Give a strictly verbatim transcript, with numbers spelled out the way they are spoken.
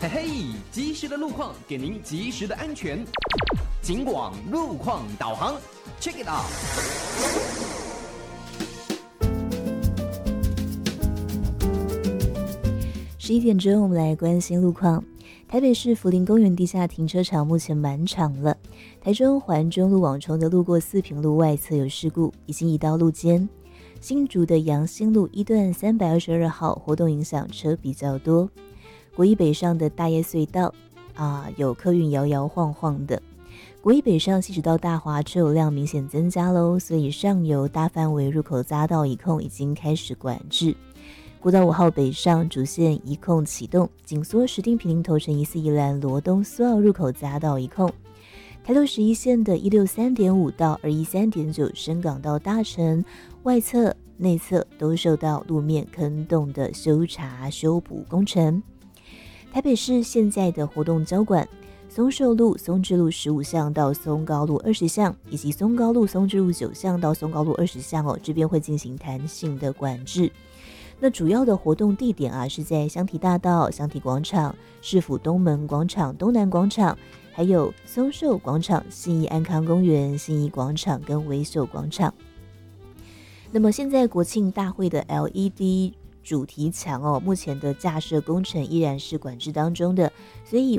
嘿嘿，及时的路况给您及时的安全。警广路况导航 ，check it out。 十一点钟，我们来关心路况。台北市福林公园地下停车场目前满场了。台中环中路往崇德路过四平路外侧有事故，已经移到路肩。新竹的阳新路一段三百二十二号活动影响车比较多。国一北上的大业隧道啊，有客运摇摇晃晃的。国一北上西直到大华车流量明显增加喽，所以上游大范围入口匝道一控已经开始管制。国道五号北上主线一控启动，紧缩石碇坪林头城宜四宜兰罗东苏澳入口匝道一控。台六十一线的一六三点五到二一三点九深港到大城外侧内侧都受到路面坑洞的修查修补工程。台北市现在的活动交管，松寿路松智路十五巷到松高路二十巷，以及松高路松智路九巷到松高路二十巷哦，这边会进行弹性的管制。那主要的活动地点啊，是在香堤大道、香堤广场、市府东门广场、东南广场，还有松寿广场、信义安康公园、信义广场跟维秀广场。那么现在国庆大会的 L E D 主题墙哦，目前的架设工程依然是管制当中的，所以